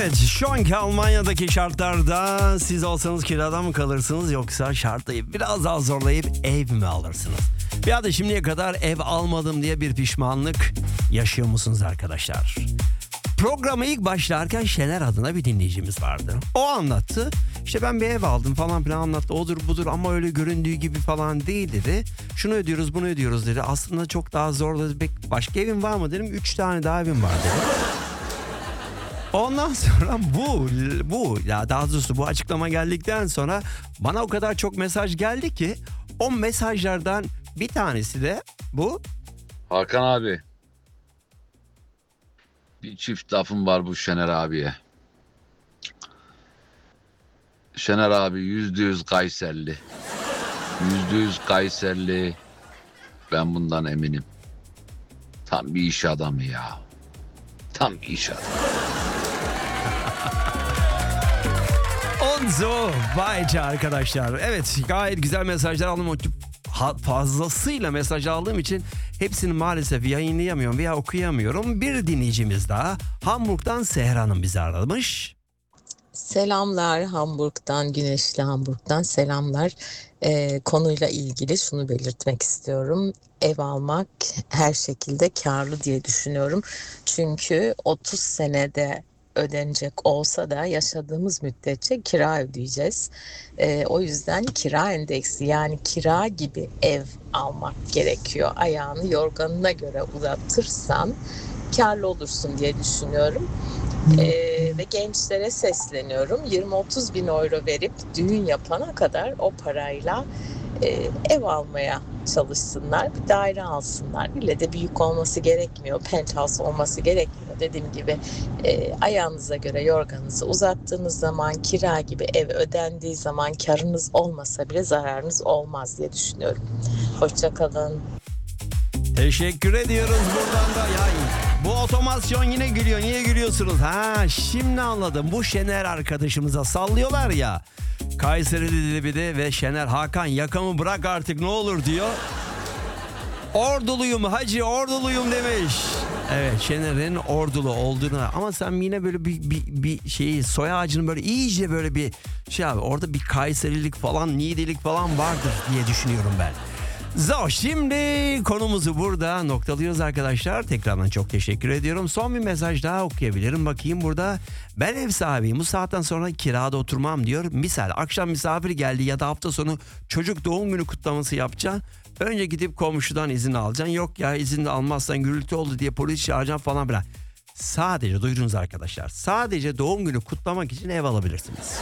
Evet, şu anki Almanya'daki şartlarda siz olsanız kirada mı kalırsınız yoksa şartlayıp biraz daha zorlayıp ev mi alırsınız? Ya da şimdiye kadar ev almadım diye bir pişmanlık yaşıyor musunuz arkadaşlar? Programa ilk başlarken Şener adına bir dinleyicimiz vardı. O anlattı. İşte ben bir ev aldım falan filan anlattı. Odur budur ama öyle göründüğü gibi falan değil dedi. Şunu ödüyoruz bunu ödüyoruz dedi. Aslında çok daha zor dedi. Başka evin var mı dedim. 3 tane daha evim var dedi. Ondan sonra bu ya daha doğrusu bu açıklama geldikten sonra bana o kadar çok mesaj geldi ki o mesajlardan bir tanesi de bu. Hakan abi. Bir çift lafım var bu Şener abiye. Şener abi %100 Kayserli. %100 Kayserli. Ben bundan eminim. Tam bir iş adamı ya. Tam bir iş adamı. Onzo Bayca arkadaşlar. Evet gayet güzel mesajlar aldım. Fazlasıyla mesaj aldığım için hepsini maalesef yayınlayamıyorum veya okuyamıyorum. Bir dinleyicimiz daha Hamburg'dan Seher Hanım bizi aramış. Selamlar Hamburg'dan, güneşli Hamburg'dan selamlar. Konuyla ilgili şunu belirtmek istiyorum. Ev almak her şekilde karlı diye düşünüyorum. Çünkü 30 senede ödenecek olsa da yaşadığımız müddetçe kira ödeyeceğiz. O yüzden kira endeksi yani kira gibi ev almak gerekiyor. Ayağını yorganına göre uzatırsan karlı olursun diye düşünüyorum. Ve gençlere sesleniyorum. 20-30 bin euro verip düğün yapana kadar o parayla ev almaya çalışsınlar. Bir daire alsınlar. İlle de büyük olması gerekmiyor. Penthouse olması gerekmiyor. Dediğim gibi ayağınıza göre yorganınızı uzattığınız zaman kira gibi ev ödendiği zaman karınız olmasa bile zararınız olmaz diye düşünüyorum. Hoşça kalın. Teşekkür ediyoruz buradan da. Ya, bu otomasyon yine gülüyor. Niye gülüyorsunuz? Ha, şimdi anladım. Bu Şener arkadaşımıza sallıyorlar ya. Kayseri dedi bir de ve Şener Hakan yakamı bırak artık ne olur diyor. Orduluyum hacı orduluyum demiş. Evet Şener'in ordulu olduğunu ama sen yine böyle bir şeyi soy ağacını böyle iyice böyle bir şey abi orada bir Kayserilik falan Niğdelik falan vardır diye düşünüyorum ben. Şimdi konumuzu burada noktalıyoruz arkadaşlar. Tekrardan çok teşekkür ediyorum. Son bir mesaj daha okuyabilirim. Bakayım burada. Ben ev sahibiyim. Bu saatten sonra kirada oturmam diyor. Misal akşam misafir geldi ya da hafta sonu çocuk doğum günü kutlaması yapacaksın. Önce gidip komşudan izin alacaksın. Yok ya izin de almazsan gürültü oldu diye polis çağıracaksın falan filan. Sadece duydunuz arkadaşlar. Sadece doğum günü kutlamak için ev alabilirsiniz.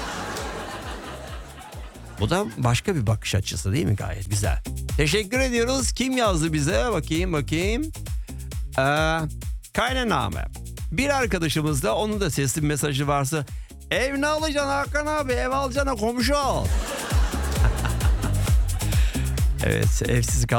Bu da başka bir bakış açısı değil mi? Gayet güzel. Teşekkür ediyoruz. Kim yazdı bize? Bakayım. Kaynaname. Bir arkadaşımız da onun da sesli bir mesajı varsa ev ne alacaksın Hakan abi? Ev alacağına komşu al. Evet evsiz